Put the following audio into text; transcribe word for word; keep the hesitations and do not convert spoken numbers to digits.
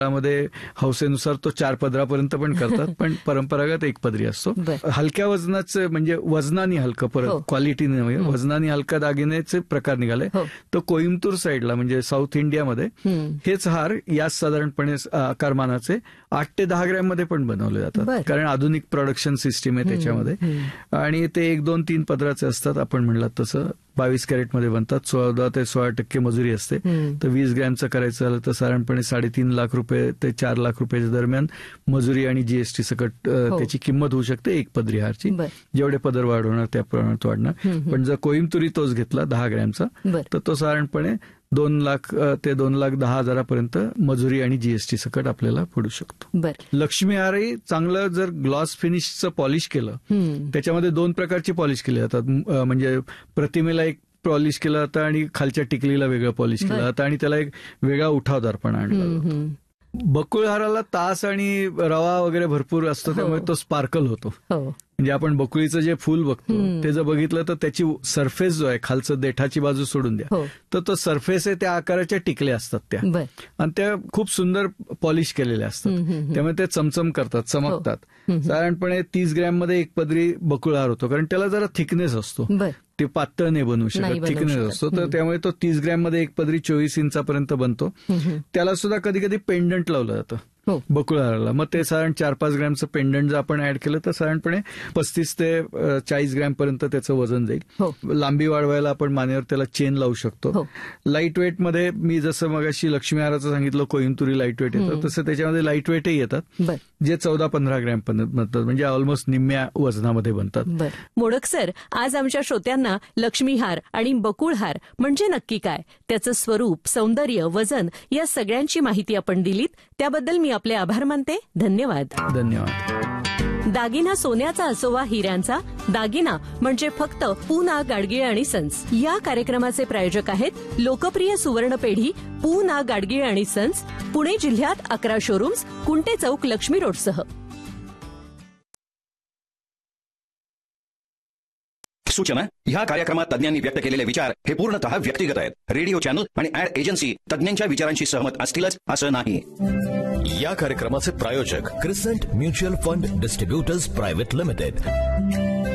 मध्ये हौसेनुसार तो चार पदरापर्यंत पण करतात, पण परंपरागत एक पदरी असतो. हलक्या वजनाचे म्हणजे वजनाने हलकं, परत क्वालिटीने वजनाने हलका दागिन्याचे प्रकार निघाले. तर कोइंबतूर साईडला म्हणजे साऊथ इंडियामध्ये हेच हार याच साधारणपणे आकारमानाचे आठ ते दहा ग्रॅम मध्ये पण बनवले जातात, कारण आधुनिक प्रोडक्शन सिस्टीम आहे त्याच्यामध्ये. आणि ते एक दोन तीन पदराचे असतात. आपण म्हणलात तसं बावीस कॅरेटमध्ये बनतात. चौदा ते सोळा टक्के मजुरी असते. तर वीस ग्रॅमचं करायचं झालं तर साधारणपणे साडेतीन लाख रुपये ते चार लाख रुपयाच्या दरम्यान मजुरी आणि जीएसटी सकट त्याची किंमत होऊ शकते एक पदरी हारची. जेवढे पदर वाढवणार त्या प्रमाणात वाढणार. पण जर कोइंबतुरी तोच घेतला दहा ग्रॅमचा तर तो साधारणपणे दोन लाख ते दोन लाख दहा हजारापर्यंत मजुरी आणि जीएसटी सकट आपल्याला पडू शकतो. लक्ष्मी हारही चांगलं जर ग्लॉस फिनिशचं पॉलिश केलं, त्याच्यामध्ये दोन प्रकारची पॉलिश केली जातात. म्हणजे प्रतिमेला एक पॉलिश केलं जातं आणि खालच्या टिकलीला वेगळं पॉलिश केलं जातं आणि त्याला एक वेगळा उठावदारपणा आणला जातो. बकुळ हाराला तास आणि रवा वगैरे भरपूर असतो, त्यामुळे तो स्पार्कल होतो. म्हणजे आपण बकुळीचं जे फुल बघतो ते जर बघितलं तर त्याची सरफेस जो आहे खालचं देठाची बाजू सोडून द्या, तर तो सरफेस आहे त्या आकाराच्या टिकल्या असतात त्या, आणि त्या खूप सुंदर पॉलिश केलेल्या असतात. त्यामुळे ते चमचम करतात, चमकतात. साधारणपणे तीस ग्रॅम मध्ये एक पदरी बकुळ हार होतो, कारण त्याला जरा थिकनेस असतो. ते पातळ नाही बनवू शकत, थिकनेस असतो. तर त्यामुळे तो तीस ग्रॅम मध्ये एक पदरी चोवीस इंचापर्यंत बनतो. त्याला सुद्धा कधी कधी पेंडंट लावलं जातं बकुळ हाराला. मग ते साधारण चार पाच ग्रॅमचं पेंडंट जर आपण ऍड केलं तर साधारणपणे पस्तीस ते चाळीस ग्रॅम पर्यंत त्याचं वजन जाईल. लांबी वाढवायला आपण मानेवर त्याला चेन लावू शकतो. लाईट वेट मध्ये मी जसं मगाशी लक्ष्मी हाराचं सांगितलं कोइंबतुरी लाईट वेट येतं, तसं त्याच्यामध्ये लाईट वेटही येतात जे चौदा पंधरा ग्रॅम बनतात, म्हणजे ऑलमोस्ट निम्म्या वजनामध्ये बनतात. मोडक सर, आज आमच्या श्रोत्यांना लक्ष्मी हार आणि बकुळ हार म्हणजे नक्की काय, त्याचं स्वरूप, सौंदर्य, वजन या सगळ्यांची माहिती आपण दिलीत, त्याबद्दल मी आपले आभार मानते. धन्यवाद. धन्यवाद. दागिना सोन्याचा असो वा हिऱ्यांचा, दागिना म्हणजे फक्त पूना गाडगीळ आणि सन्स. या कार्यक्रमाचे प्रायोजक आहेत लोकप्रिय सुवर्ण पेढी पूना गाडगीळ आणि सन्स, पुणे जिल्ह्यात अकरा शोरूम्स, कुंटे चौक, लक्ष्मी रोडसह. सूचना: ह्या कार्यक्रमात तज्ञांनी व्यक्त केलेले विचार हे पूर्णतः व्यक्तिगत आहेत. रेडिओ चॅनल आणि ऍड एजन्सी तज्ञांच्या विचारांशी सहमत असतीलच असं नाही. या कार्यक्रमाचे प्रायोजक crescent mutual fund distributors private limited.